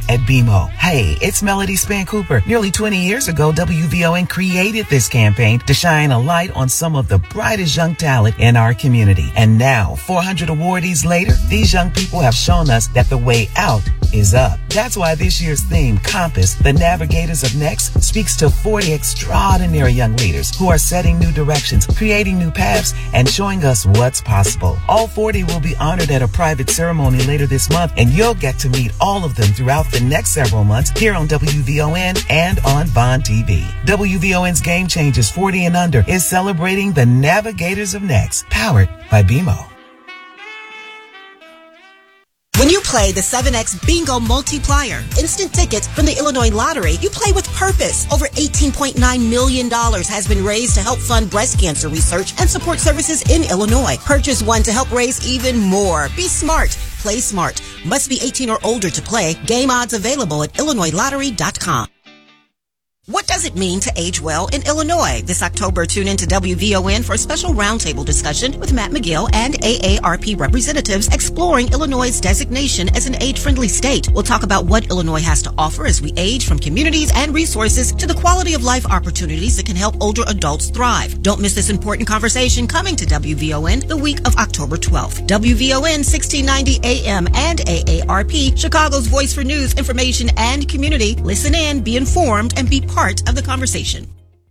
at BMO. Hey, it's Melody Span Cooper. Nearly 20 years ago, WVON created this campaign to shine a light on some of the brightest young talent in our community. And now, 400 awardees later, these young people have shown us that the way out is up. That's why this year's theme, Compass, the Navigators of Next, speaks to 40 extraordinary young leaders who are setting new directions, creating new paths, and showing us what's possible. All 40 will be honored at a private ceremony later this month, and you'll get to meet all of them throughout the next several months here on WVON and on Bond TV. WVON's Game Changers 40 and Under is celebrating the Navigators of Next, powered by BMO. When you play the 7X Bingo Multiplier, instant tickets from the Illinois Lottery, you play with purpose. Over $18.9 million has been raised to help fund breast cancer research and support services in Illinois. Purchase one to help raise even more. Be smart. Play smart. Must be 18 or older to play. Game odds available at IllinoisLottery.com. What does it mean to age well in Illinois? This October, tune into WVON for a special roundtable discussion with Matt McGill and AARP representatives exploring Illinois' designation as an age-friendly state. We'll talk about what Illinois has to offer as we age, from communities and resources to the quality of life opportunities that can help older adults thrive. Don't miss this important conversation coming to WVON the week of October 12th. WVON 1690 AM and AARP, Chicago's voice for news, information, and community. Listen in, be informed, and be part of the conversation.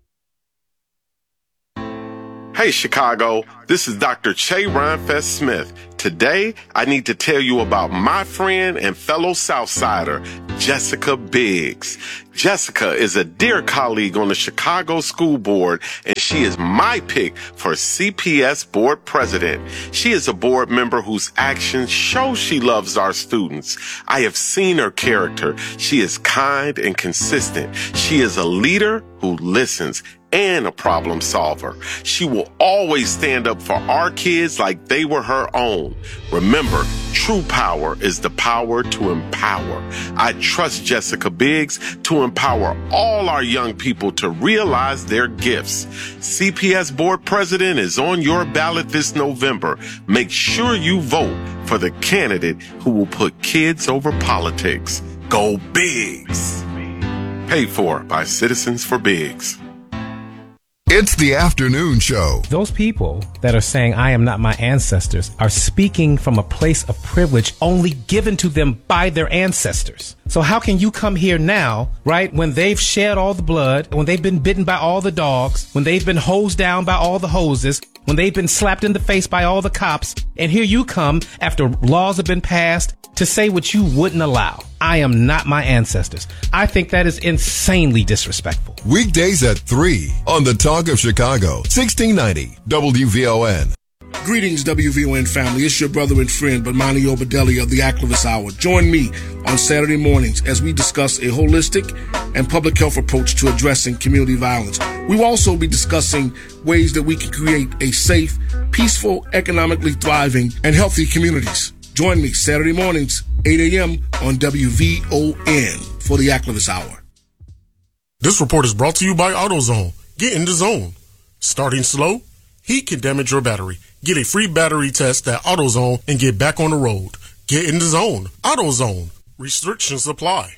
Hey Chicago, this is Dr. Che Rhinefest Smith. Today, I need to tell you about my friend and fellow Southsider, Jessica Biggs. Jessica is a dear colleague on the Chicago School Board, and she is my pick for CPS Board President. She is a board member whose actions show she loves our students. I have seen her character. She is kind and consistent. She is a leader who listens and a problem solver. She will always stand up for our kids like they were her own. Remember, true power is the power to empower. I trust Jessica Biggs to empower all our young people to realize their gifts. CPS Board President is on your ballot this November. Make sure you vote for the candidate who will put kids over politics. Go Biggs! Paid for by Citizens for Biggs. It's the afternoon show. Those people that are saying, I am not my ancestors, are speaking from a place of privilege only given to them by their ancestors. So how can you come here now, right, when they've shed all the blood, when they've been bitten by all the dogs, when they've been hosed down by all the hoses, when they've been slapped in the face by all the cops, and here you come after laws have been passed to say what you wouldn't allow? I am not my ancestors. I think that is insanely disrespectful. Weekdays at 3 on the Talk of Chicago, 1690 WVON. Greetings, WVON family. It's your brother and friend, Bomani Obadeli of the Activist Hour. Join me on Saturday mornings as we discuss a holistic and public health approach to addressing community violence. We will also be discussing ways that we can create a safe, peaceful, economically thriving, and healthy communities. Join me Saturday mornings, 8 a.m. on WVON for the Activist Hour. This report is brought to you by AutoZone. Get in the zone. Starting slow? Heat can damage your battery. Get a free battery test at AutoZone and get back on the road. Get in the zone. AutoZone. Restrictions apply.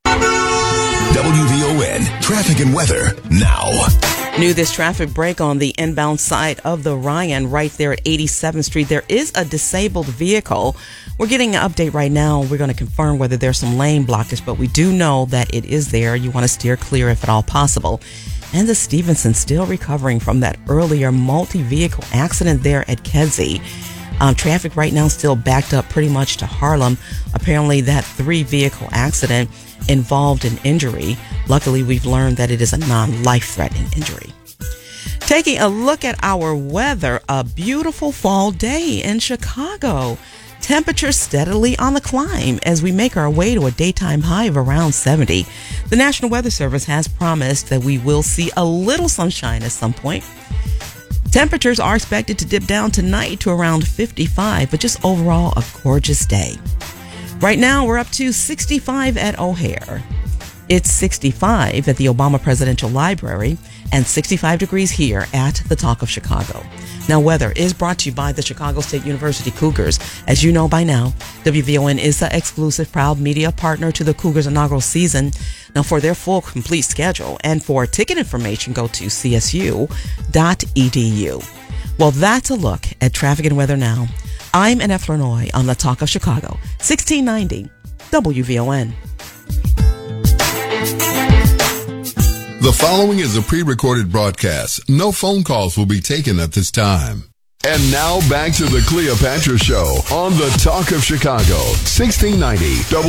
WVON traffic and weather now. New this traffic break on the inbound side of the Ryan right there at 87th Street. There is a disabled vehicle. We're getting an update right now. We're going to confirm whether there's some lane blockage, but we do know that it is there. You want to steer clear if at all possible. And the Stevenson still recovering from that earlier multi-vehicle accident there at Kedzie. Traffic right now still backed up pretty much to Harlem. Apparently that 3-vehicle accident involved an injury. Luckily, we've learned that it is a non-life-threatening injury. Taking a look at our weather, a beautiful fall day in Chicago. Temperatures steadily on the climb as we make our way to a daytime high of around 70. The National Weather Service has promised that we will see a little sunshine at some point. Temperatures are expected to dip down tonight to around 55, but just overall a gorgeous day. Right now, we're up to 65 at O'Hare. It's 65 at the Obama Presidential Library and 65 degrees here at the Talk of Chicago. Now, weather is brought to you by the Chicago State University Cougars. As you know by now, WVON is the exclusive proud media partner to the Cougars' inaugural season. Now, for their full complete schedule and for ticket information, go to csu.edu. Well, that's a look at traffic and weather now. I'm Annette Flournoy on the Talk of Chicago, 1690 WVON. The following is a pre-recorded broadcast. No phone calls will be taken at this time. And now back to the Cleopatra Show on the Talk of Chicago, 1690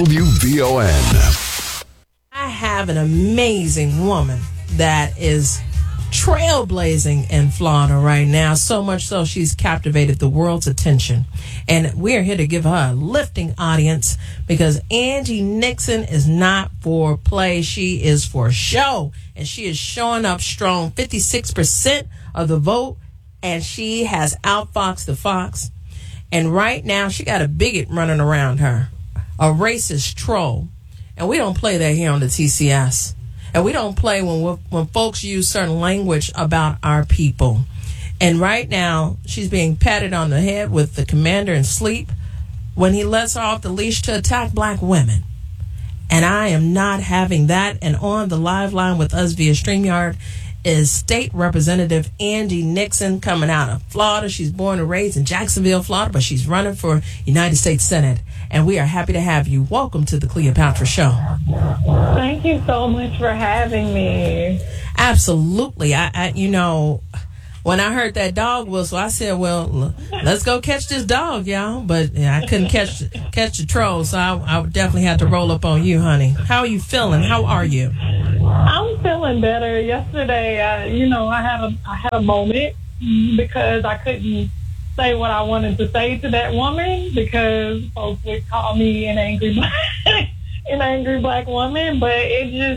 WVON. I have an amazing woman that is trailblazing in Florida right now, so much so she's captivated the world's attention. And we're here to give her a lifting audience because Angie Nixon is not for play. She is for show. And she is showing up strong, 56% of the vote. And she has outfoxed the fox. And right now she got a bigot running around her, a racist troll. And we don't play that here on the TCS. And we don't play when folks use certain language about our people. And right now, she's being patted on the head with the commander in sleep when he lets her off the leash to attack black women. And I am not having that. And on the live line with us via StreamYard is State Representative Angie Nixon coming out of Florida. She's born and raised in Jacksonville, Florida, but she's running for United States Senate. And we are happy to have you. Welcome to the Cleopatra Show. Thank you so much for having me. Absolutely. I when I heard that dog whistle, I said, well, let's go catch this dog, y'all. But I couldn't catch the troll, so I definitely had to roll up on you, honey. How are you feeling? How are you? I'm feeling better. Yesterday, I had a moment because I couldn't say what I wanted to say to that woman because folks would call me an angry black woman. But it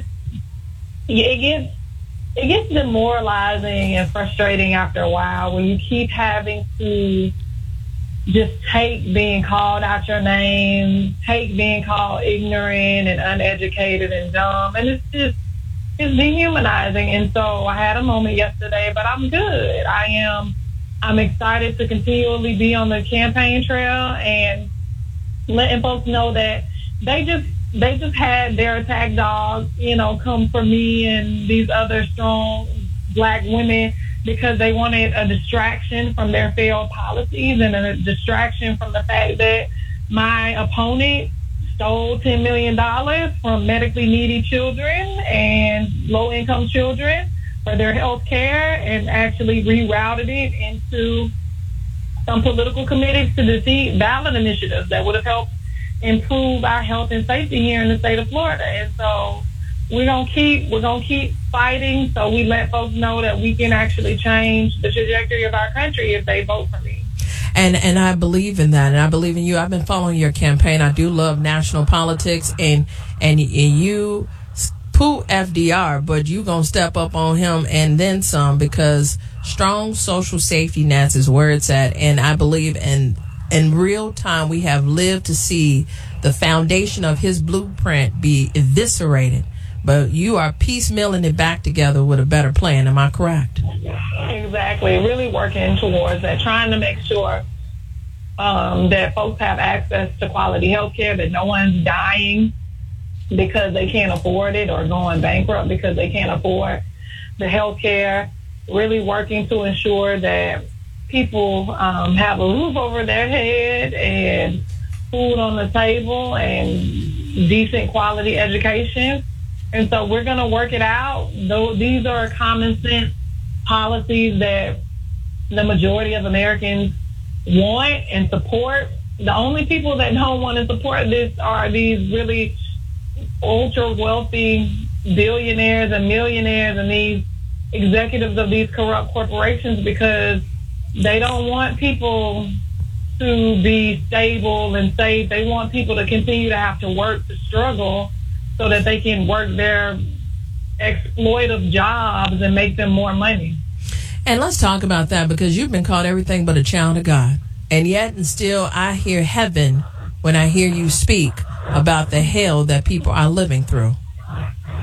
gets demoralizing and frustrating after a while when you keep having to just take being called out your name, take being called ignorant and uneducated and dumb, and it's dehumanizing. And so I had a moment yesterday, but I'm good. I'm excited to continually be on the campaign trail and letting folks know that they just had their attack dogs, come for me and these other strong black women because they wanted a distraction from their failed policies and a distraction from the fact that my opponent stole $10 million from medically needy children and low-income children for their health care and actually rerouted it into some political committees to defeat ballot initiatives that would have helped improve our health and safety here in the state of Florida. And so we're gonna keep fighting so we let folks know that we can actually change the trajectory of our country if they vote for me. And I believe in that, and I believe in you. I've been following your campaign. I do love national politics, and you poo FDR, but you gonna step up on him and then some because strong social safety nets is where it's at. And I believe in real time we have lived to see the foundation of his blueprint be eviscerated. But you are piecemealing it back together with a better plan. Am I correct? Exactly. Really working towards that, trying to make sure that folks have access to quality health care, that no one's dying because they can't afford it or going bankrupt because they can't afford the health care. Really working to ensure that people have a roof over their head and food on the table and decent quality education. And so we're going to work it out. Though these are common sense policies that the majority of Americans want and support. The only people that don't want to support this are these really ultra wealthy billionaires and millionaires and these executives of these corrupt corporations because they don't want people to be stable and safe. They want people to continue to have to work, to struggle, so that they can work their exploitive jobs and make them more money. And let's talk about that because you've been called everything but a child of God. And yet and still I hear heaven when I hear you speak about the hell that people are living through.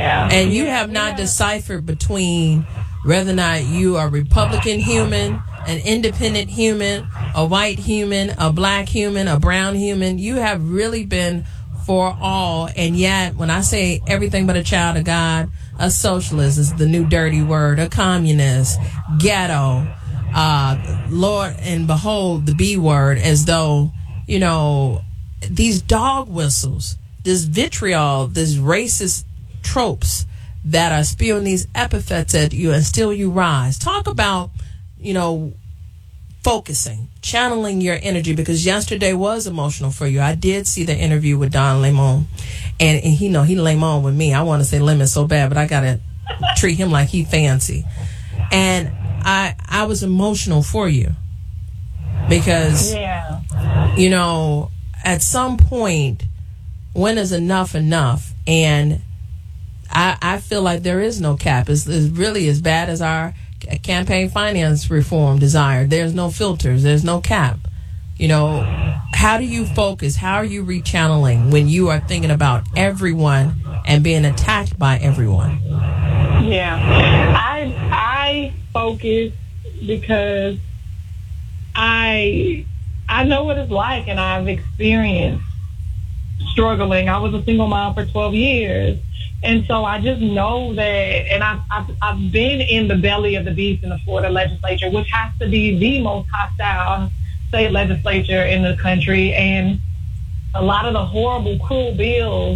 Yeah. And you have not deciphered between whether or not you are a Republican human, an independent human, a white human, a black human, a brown human. You have really been for all. And yet, when I say everything but a child of God, a socialist is the new dirty word, a communist, ghetto, Lord and behold, the B word, as though, you know, these dog whistles, this vitriol, this racist tropes that are spewing these epithets at you, and still you rise. Talk about, you know, focusing, channeling your energy, because yesterday was emotional for you. I did see the interview with Don Lemon, and he Lemon with me. I want to say Lemon so bad, but I gotta treat him like he fancy. And I was emotional for you because, you know, at some point, when is enough? And I feel like there is no cap. It's really as bad as our campaign finance reform desired. There's no filters. There's no cap. You know, how do you focus? How are you rechanneling when you are thinking about everyone and being attacked by everyone? Yeah, I focus because I know what it's like, and I've experienced struggling. I was a single mom for 12 years. And so I just know that, and I've been in the belly of the beast in the Florida legislature, which has to be the most hostile state legislature in the country. And a lot of the horrible, cruel bills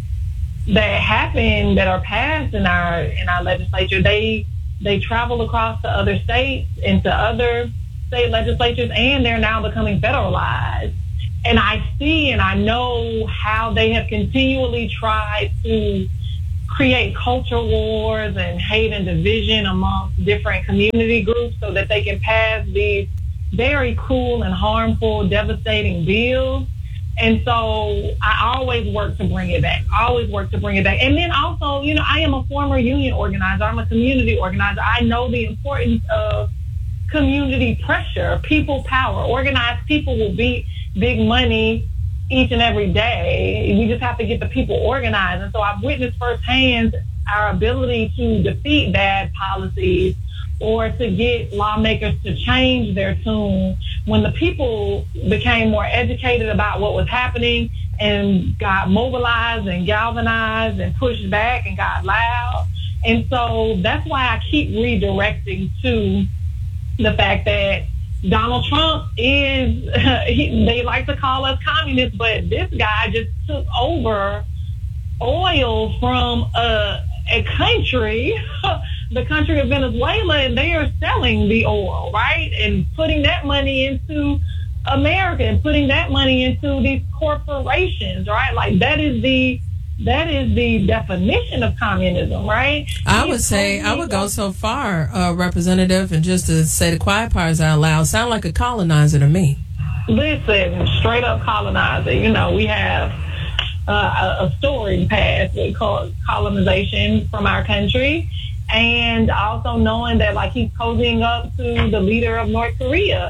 that happen, that are passed in our legislature, they travel across to other states, into other state legislatures, and they're now becoming federalized. And I see and I know how they have continually tried to create culture wars and hate and division amongst different community groups so that they can pass these very cruel and harmful, devastating bills. And so I always work to bring it back. And then also, you know, I am a former union organizer. I'm a community organizer. I know the importance of community pressure, people power. Organized people will beat big money each and every day. We just have to get the people organized. And so I've witnessed firsthand our ability to defeat bad policies or to get lawmakers to change their tune when the people became more educated about what was happening and got mobilized and galvanized and pushed back and got loud. And so that's why I keep redirecting to the fact that Donald Trump is, they like to call us communists, but this guy just took over oil from a country, the country of Venezuela, and they are selling the oil, right? And putting that money into America and putting that money into these corporations, right? Like that is the definition of communism, right? I would go so far, Representative, and just to say the quiet parts out loud, sound like a colonizer to me. Listen, straight up colonizer. You know, we have a storied past with colonization from our country, and also knowing that, like, he's cozying up to the leader of North Korea.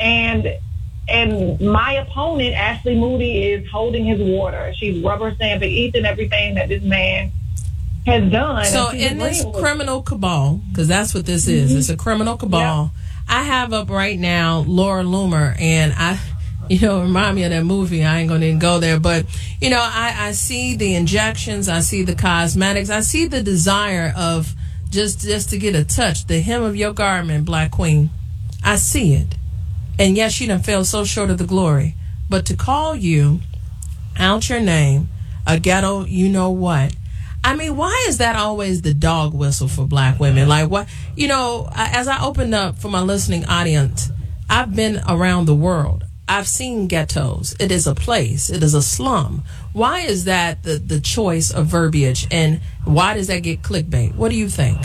And my opponent, Ashley Moody, is holding his water. She's rubber stamping each and everything that this man has done. So in this criminal cabal, because that's what this is, it's a criminal cabal. Yep. I have up right now Laura Loomer, and remind me of that movie. I ain't going to even go there. But, I see the injections. I see the cosmetics. I see the desire of just to get a touch, the hem of your garment, Black Queen. I see it. And yes, she done fell so short of the glory. But to call you out your name, a ghetto, you know what? I mean, why is that always the dog whistle for Black women? Like, what? As I opened up for my listening audience, I've been around the world. I've seen ghettos. It is a place. It is a slum. Why is that the choice of verbiage? And why does that get clickbait? What do you think?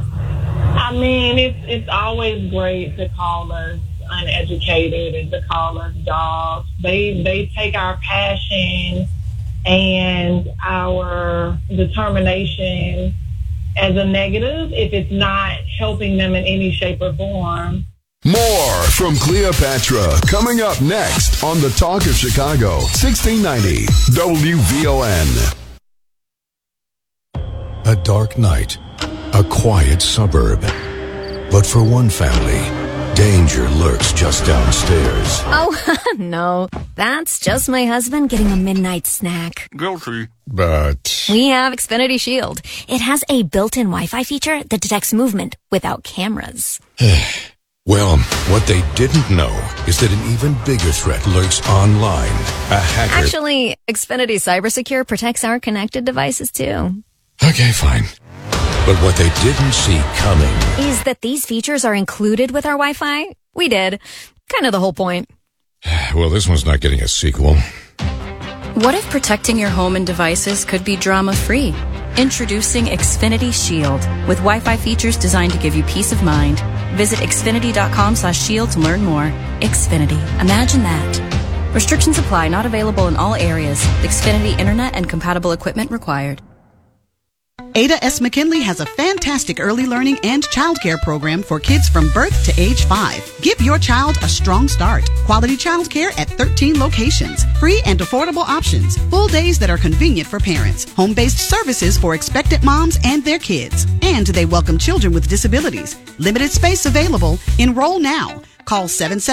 I mean, it's always great to call us uneducated and to call us dogs. They take our passion and our determination as a negative if it's not helping them in any shape or form. More from Cleopatra coming up next on the Talk of Chicago, 1690 WVON. dark night, a quiet suburb. But for one family, danger lurks just downstairs. Oh, no. That's just my husband getting a midnight snack. Guilty. But We have Xfinity Shield. It has a built-in Wi-Fi feature that detects movement without cameras. well, what they didn't know is that an even bigger threat lurks online. A hacker. Actually, Xfinity CyberSecure protects our connected devices, too. Okay, fine. But what they didn't see coming Is that these features are included with our Wi-Fi? We did. Kind of the whole point. Well, this one's not getting a sequel. What if protecting your home and devices could be drama-free? Introducing Xfinity Shield with Wi-Fi features designed to give you peace of mind. Visit xfinity.com/shield to learn more. Xfinity. Imagine that. Restrictions apply. Not available in all areas. Xfinity Internet and compatible equipment required. Ada S. McKinley has a fantastic early learning and childcare program for kids from birth to age 5. Give your child a strong start. Quality childcare at 13 locations. Free and affordable options. Full days that are convenient for parents. Home-based services for expectant moms and their kids. And they welcome children with disabilities. Limited space available. Enroll now. Call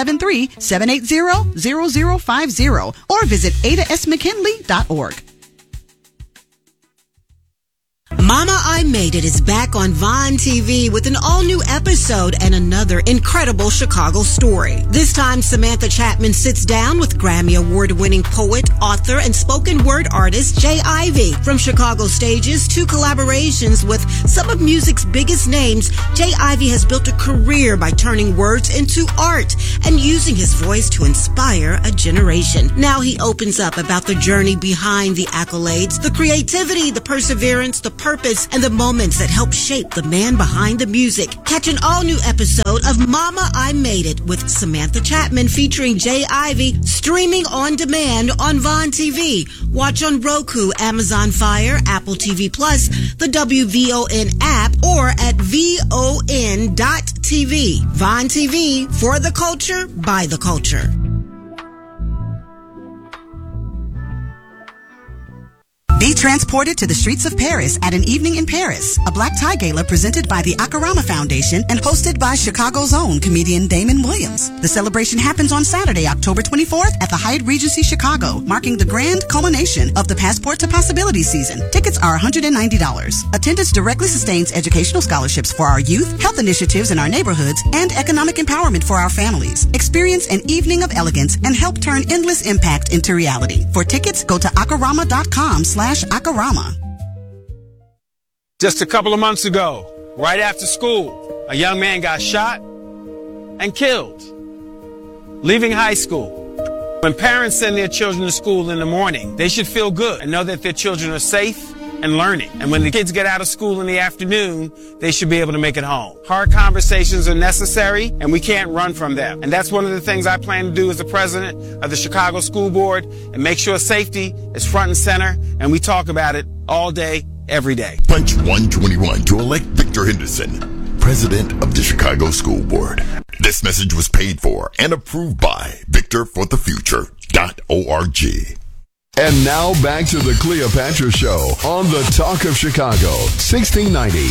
773-780-0050 or visit adasmckinley.org. Mama, I Made It is back on Vine TV with an all-new episode and another incredible Chicago story. This time, Samantha Chapman sits down with Grammy Award-winning poet, author, and spoken word artist Jay Ivey. From Chicago stages to collaborations with some of music's biggest names, Jay Ivey has built a career by turning words into art and using his voice to inspire a generation. Now he opens up about the journey behind the accolades, the creativity, the perseverance, the purpose, and the moments that help shape the man behind the music. Catch an all-new episode of Mama, I Made It with Samantha Chapman featuring Jay Ivey, streaming on demand on Vine TV. Watch on Roku, Amazon Fire, Apple TV Plus, the WVON app, or at VON.TV. Vine TV, for the culture, by the culture. Be transported to the streets of Paris at An Evening in Paris, a black tie gala presented by the Akarama Foundation and hosted by Chicago's own comedian Damon Williams. The celebration happens on Saturday, October 24th at the Hyatt Regency Chicago, marking the grand culmination of the Passport to Possibility season. Tickets are $190. Attendance directly sustains educational scholarships for our youth, health initiatives in our neighborhoods, and economic empowerment for our families. Experience an evening of elegance and help turn endless impact into reality. For tickets, go to akarama.com/Akarama. Just a couple of months ago, right after school, a young man got shot and killed, leaving high school. When parents send their children to school in the morning, they should feel good and know that their children are safe and learning. And when the kids get out of school in the afternoon, they should be able to make it home. Hard conversations are necessary, and we can't run from them. And that's one of the things I plan to do as the president of the Chicago School Board, and make sure safety is front and center, and we talk about it all day, every day. Punch 121 to elect Victor Henderson, president of the Chicago School Board. This message was paid for and approved by VictorForTheFuture.org. And now back to the Cleopatra Show on the Talk of Chicago, 1690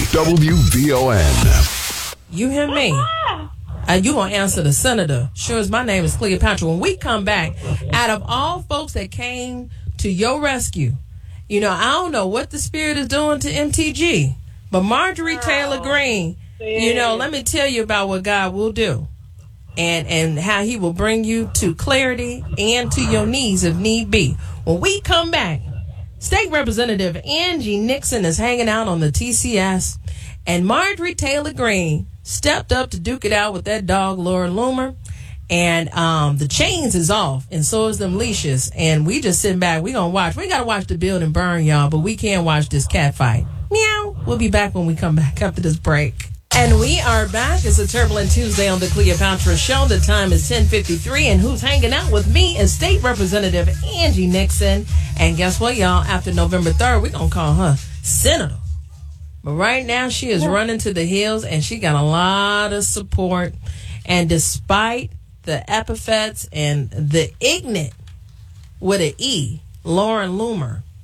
WVON. You hear me? You gonna answer the senator. Sure as my name is Cleopatra. When we come back, out of all folks that came to your rescue, you know, I don't know what the spirit is doing to MTG, but Marjorie Taylor Greene, you know, let me tell you about what God will do. And how he will bring you to clarity and to your knees if need be. When we come back, State Representative Angie Nixon is hanging out on the TCS, and Marjorie Taylor Greene stepped up to duke it out with that dog, Laura Loomer, and the chains is off, and so is them leashes, and we just sitting back. We gonna watch. We gotta watch the building burn, y'all, but we can't watch this cat fight. Meow. We'll be back when we come back after this break. And we are back. It's a Turbulent Tuesday on the Cleopatra Show. The time is 10:53, and who's hanging out with me is State Representative Angie Nixon. And guess what, y'all? After November 3rd, we're going to call her Senator. But right now, she is running to the hills, and she got a lot of support. And despite the epithets and the ignorant, with an E, Lauren Loomer,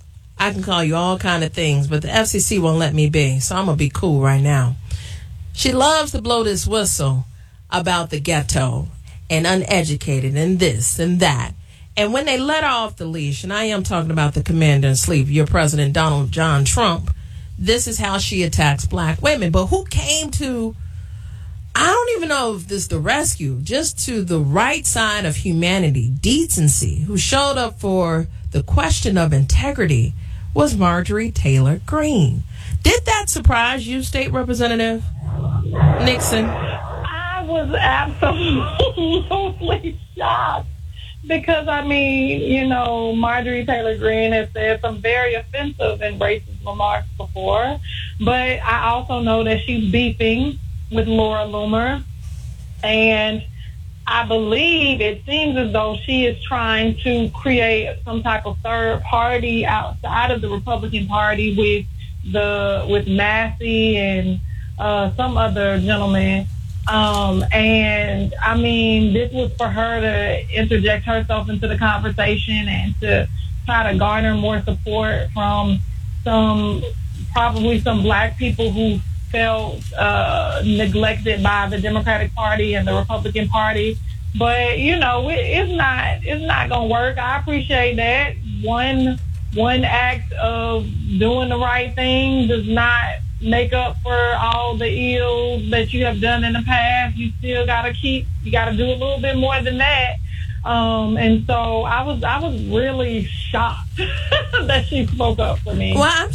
I can call you all kind of things, but the FCC won't let me be, so I'm going to be cool right now. She loves to blow this whistle about the ghetto and uneducated and this and that. And when they let her off the leash, and I am talking about the commander-in-chief, your President Donald John Trump, this is how she attacks black women. But who came to, I don't even know if this is the rescue, just to the right side of humanity, decency, who showed up for the question of integrity, was Marjorie Taylor Greene. Did that surprise you, State Representative Nixon? I was absolutely shocked. Because, I mean, you know, Marjorie Taylor Greene has said some very offensive and racist remarks before. But I also know that she's beefing with Laura Loomer. And I believe it seems as though she is trying to create some type of third party outside of the Republican Party with Massey and some other gentleman. And I mean, this was for her to interject herself into the conversation and to try to garner more support from probably some black people who felt neglected by the Democratic Party and the Republican Party. But you know, it's not gonna work. I appreciate that. One act of doing the right thing does not make up for all the ills that you have done in the past. You still gotta do a little bit more than that. And so I was really shocked that she spoke up for me. Well, I'm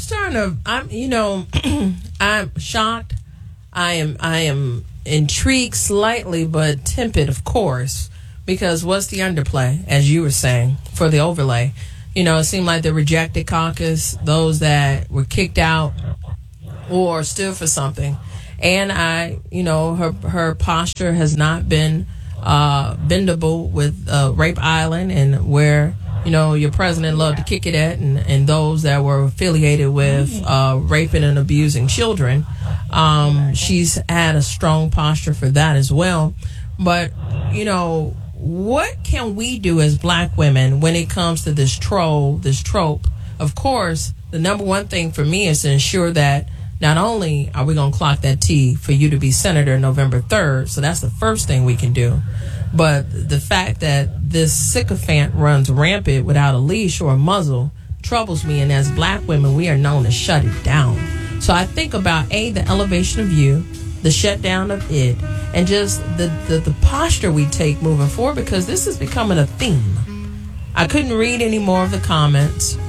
shocked. I am intrigued slightly, but tempered, of course, because what's the underplay, as you were saying, for the overlay? You know, it seemed like the rejected caucus, those that were kicked out or stood for something. And her posture has not been bendable with Rape Island, and where, you know, your president loved to kick it at, and those that were affiliated with raping and abusing children. She's had a strong posture for that as well. But, you know, what can we do as black women when it comes to this trope? Of course, the number one thing for me is to ensure that not only are we going to clock that T for you to be senator November 3rd, so that's the first thing we can do, but the fact that this sycophant runs rampant without a leash or a muzzle troubles me, and as black women, we are known to shut it down. So I think about, the elevation of you, the shutdown of it, and just the posture we take moving forward, because this is becoming a theme. I couldn't read any more of the comments.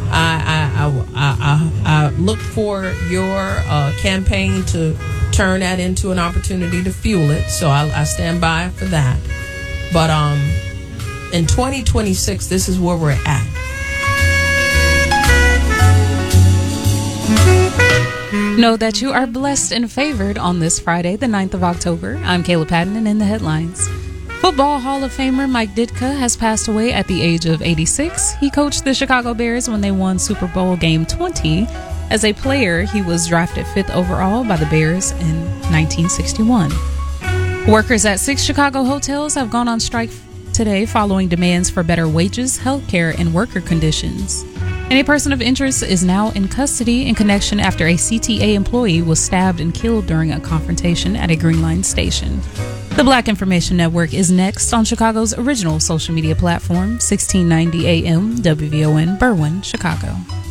I look for your campaign to turn that into an opportunity to fuel it, so I stand by for that. But in 2026, this is where we're at. Know that you are blessed and favored on this Friday, the 9th of October. I'm Kayla Patton, and in the headlines. Football Hall of Famer Mike Ditka has passed away at the age of 86. He coached the Chicago Bears when they won Super Bowl Game 20. As a player, he was drafted 5th overall by the Bears in 1961. Workers at 6 Chicago hotels have gone on strike today following demands for better wages, health care, and worker conditions. And a person of interest is now in custody in connection after a CTA employee was stabbed and killed during a confrontation at a Green Line station. The Black Information Network is next on Chicago's original social media platform, 1690 AM, WVON, Berwyn, Chicago.